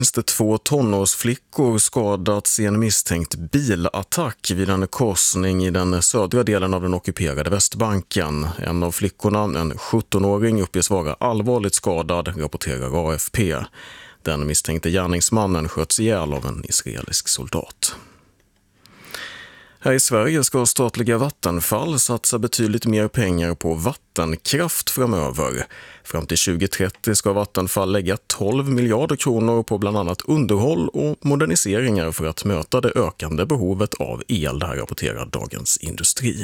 Minst 2 tonårsflickor skadats i en misstänkt bilattack vid en korsning i den södra delen av den ockuperade Västbanken. En av flickorna, en 17-åring, uppges vara allvarligt skadad, rapporterar AFP. Den misstänkte gärningsmannen sköts ihjäl av en israelisk soldat. Här i Sverige ska statliga Vattenfall satsa betydligt mer pengar på vattenkraft framöver. Fram till 2030 ska Vattenfall lägga 12 miljarder kronor på bland annat underhåll och moderniseringar för att möta det ökande behovet av el, det här rapporterar Dagens Industri.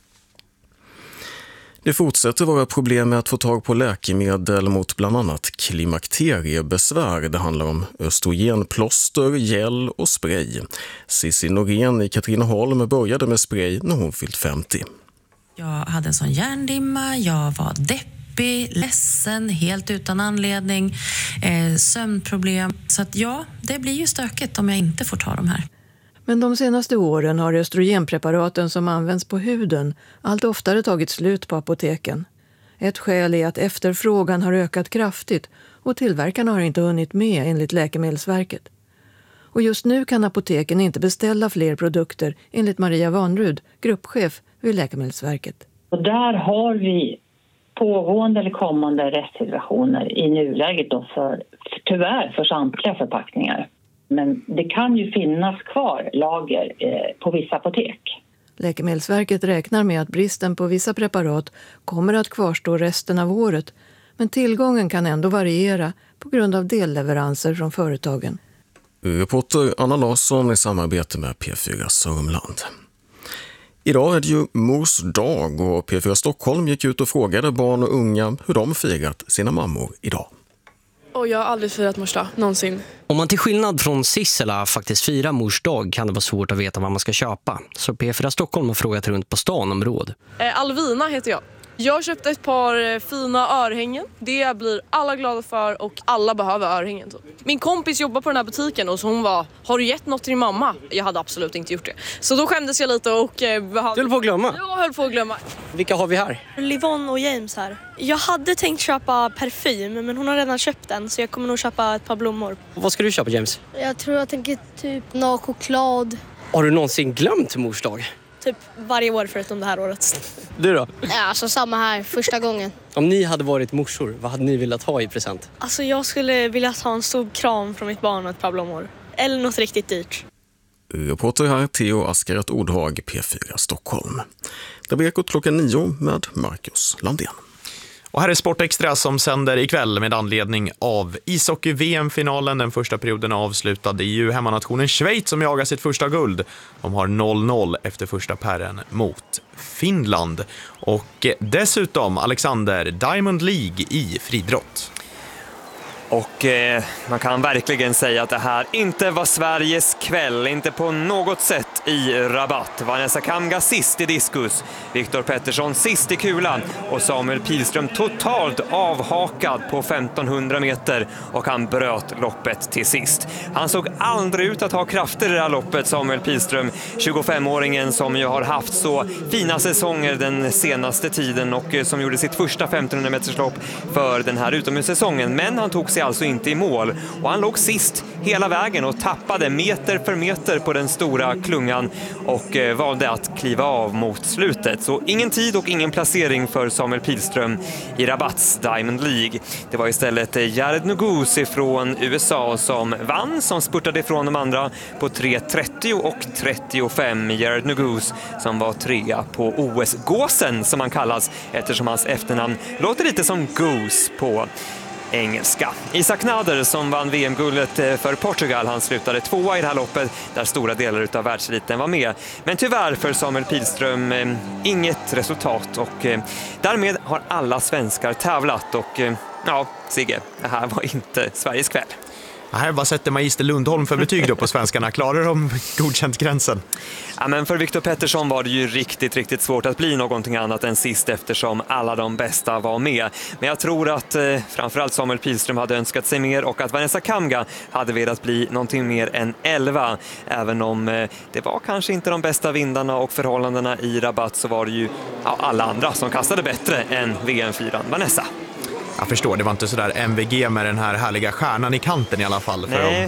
Det fortsätter vara problem med att få tag på läkemedel mot bland annat klimakteriebesvär. Det handlar om östrogenplåster, gel och spray. Cissi Norén i Katrineholm började med spray när hon fyllt 50. Jag hade en sån hjärndimma, jag var deppig, ledsen, helt utan anledning, sömnproblem. Så att ja, det blir ju stökigt om jag inte får ta de här. Men de senaste åren har östrogenpreparaten som används på huden allt oftare tagit slut på apoteken. Ett skäl är att efterfrågan har ökat kraftigt och tillverkarna har inte hunnit med enligt Läkemedelsverket. Och just nu kan apoteken inte beställa fler produkter enligt Maria Vanrud, gruppchef vid Läkemedelsverket. Och där har vi pågående eller kommande rättssituationer i nuläget då tyvärr för samtliga förpackningar. Men det kan ju finnas kvar lager på vissa apotek. Läkemedelsverket räknar med att bristen på vissa preparat kommer att kvarstå resten av året. Men tillgången kan ändå variera på grund av delleveranser från företagen. Reporter Anna Larsson i samarbete med P4 Sörmland. Idag är det ju Mors dag och P4 Stockholm gick ut och frågade barn och unga hur de firat sina mammor idag. Och jag har aldrig firat mors dag, någonsin. Om man till skillnad från Sissela faktiskt firar mors dag kan det vara svårt att veta vad man ska köpa. Så P4 Stockholm har frågat runt på stan om råd. Alvina heter jag. Jag köpte ett par fina örhängen. Det blir alla glada för och alla behöver örhängen. Min kompis jobbar på den här butiken och så hon var, har du gett något till din mamma? Jag hade absolut inte gjort det. Så då skämdes jag lite och... Du höll på att glömma? Jag höll på att glömma. Vilka har vi här? Livon och James här. Jag hade tänkt köpa parfym men hon har redan köpt den så jag kommer nog köpa ett par blommor. Och vad ska du köpa, James? Jag tror jag tänker typ någon choklad. Har du någonsin glömt mors dag? Typ varje år förutom det här året. Du då? Ja, alltså samma här, första gången. Om ni hade varit morsor, vad hade ni velat ha i present? Alltså jag skulle vilja ta en stor kram från mitt barn och ett par blommor. Eller något riktigt dyrt. Reporter här Theo Askaret Ordhag, P4 Stockholm. Det blir Ekot klockan 9 med Marcus Landén. Och här är Sportextra som sänder ikväll med anledning av ishockey-VM-finalen. Den första perioden är avslutad. Det är ju hemmanationen Schweiz som jagar sitt första guld. De har 0-0 efter första pärren mot Finland. Och dessutom Alexander, Diamond League i friidrott. Och man kan verkligen säga att det här inte var Sveriges kväll, inte på något sätt i Rabat. Vanessa Kamga sist i diskus, Viktor Pettersson sist i kulan och Samuel Pilström totalt avhakad på 1500 meter och han bröt loppet till sist. Han såg aldrig ut att ha krafter i det här loppet, Samuel Pilström, 25-åringen som ju har haft så fina säsonger den senaste tiden och som gjorde sitt första 1500 meterslopp för den här utomhussäsongen. Men han tog sig alltså inte i mål och han låg sist hela vägen och tappade meter för meter på den stora klungan och valde att kliva av mot slutet. Så ingen tid och ingen placering för Samuel Pilström i Rabats Diamond League. Det var istället Jared Nuguse från USA som vann, som spurtade ifrån de andra på 3.30 och 35. Jared Nuguse som var trea på OS-gåsen som han kallas eftersom hans efternamn låter lite som Goose på engelska. Isak Nader som vann VM-guldet för Portugal, han slutade 2:a i det här loppet där stora delar av världseliten var med. Men tyvärr för Samuel Pilström inget resultat och därmed har alla svenskar tävlat och ja, Sigge, det här var inte Sveriges kväll. Här, vad sätter Magister Lundholm för betyg då på svenskarna? Klarar de godkänt gränsen? Ja, men för Viktor Pettersson var det ju riktigt svårt att bli någonting annat än sist eftersom alla de bästa var med. Men jag tror att framförallt Samuel Pilström hade önskat sig mer och att Vanessa Kamga hade velat bli någonting mer än 11. Även om det var kanske inte de bästa vindarna och förhållandena i Rabat så var det ju alla andra som kastade bättre än VM-4. Vanessa. Jag förstår, det var inte sådär MVG med den här härliga stjärnan i kanten i alla fall för Nej.